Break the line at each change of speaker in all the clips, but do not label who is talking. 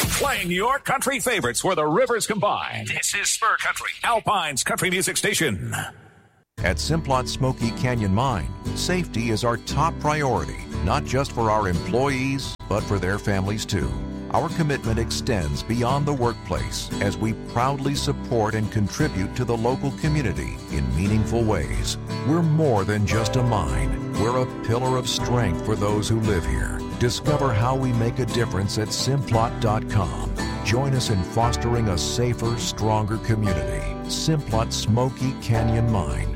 Playing your country favorites where the rivers combine. This is Spur Country, Alpine's country music station.
At Simplot Smoky Canyon Mine, safety is our top priority, not just for our employees, but for their families too. Our commitment extends beyond the workplace as we proudly support and contribute to the local community in meaningful ways. We're more than just a mine. We're a pillar of strength for those who live here. Discover how we make a difference at Simplot.com. Join us in fostering a safer, stronger community. Simplot Smoky Canyon Mine.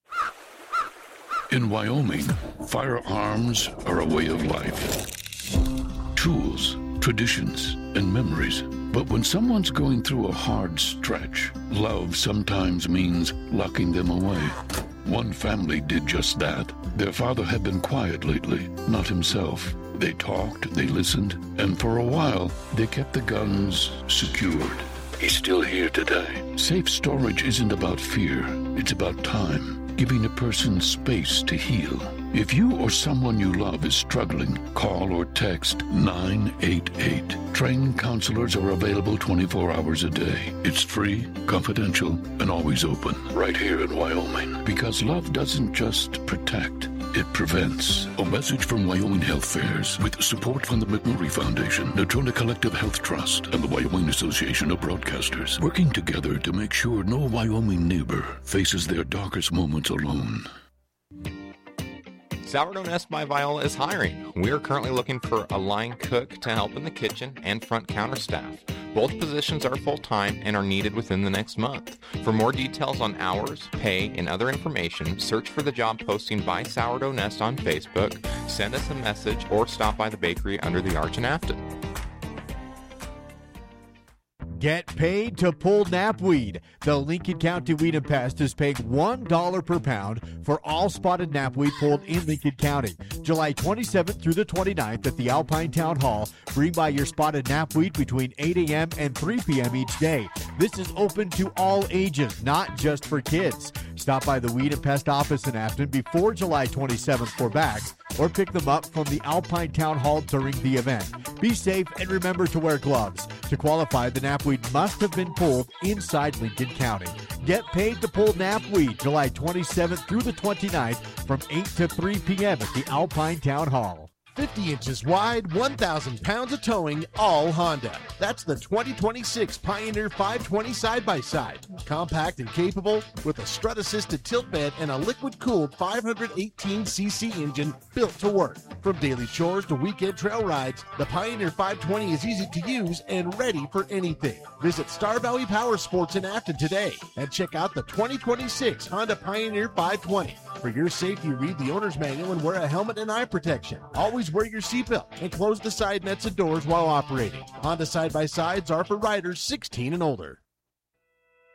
In Wyoming, firearms are a way of life. Tools, traditions, and memories. But when someone's going through a hard stretch, love sometimes means locking them away. One family did just that. Their father had been quiet lately, not himself. They talked, they listened, and for a while, they kept the guns secured. He's still here today. Safe storage isn't about fear, it's about time. Giving a person space to heal. If you or someone you love is struggling, call or text 988. Trained counselors are available 24 hours a day. It's free, confidential, and always open. Right here in Wyoming. Because love doesn't just protect, it prevents. A message from Wyoming Health Fairs with support from the McMurray Foundation, Natrona Collective Health Trust, and the Wyoming Association of Broadcasters, working together to make sure no Wyoming neighbor faces their darkest moments alone.
Sourdough Nest by Viola is hiring. We are currently looking for a line cook to help in the kitchen and front counter staff. Both positions are full-time and are needed within the next month. For more details on hours, pay, and other information, search for the job posting by Sourdough Nest on Facebook, send us a message, or stop by the bakery under the arch in Afton.
Get paid to pull knapweed. The Lincoln County Weed and Pest is paying $1 per pound for all spotted knapweed pulled in Lincoln County. July 27th through the 29th at the Alpine Town Hall. Bring by your spotted knapweed between 8 a.m. and 3 p.m. each day. This is open to all ages, not just for kids. Stop by the Weed and Pest office in Afton before July 27th for bags, or pick them up from the Alpine Town Hall during the event. Be safe and remember to wear gloves. To qualify, the knapweed must have been pulled inside Lincoln County. Get paid to pull knapweed July 27th through the 29th from 8 to 3 p.m. at the Alpine Town Hall.
50 inches wide, 1,000 pounds of towing, all Honda. That's the 2026 Pioneer 520 side-by-side. Compact and capable with a strut-assisted tilt bed and a liquid-cooled 518cc engine built to work. From daily chores to weekend trail rides, the Pioneer 520 is easy to use and ready for anything. Visit Star Valley Power Sports in Afton today and check out the 2026 Honda Pioneer 520. For your safety, read the owner's manual and wear a helmet and eye protection. Always wear your seatbelt and close the side nets and doors while operating. Honda side-by-sides are for riders 16 and older.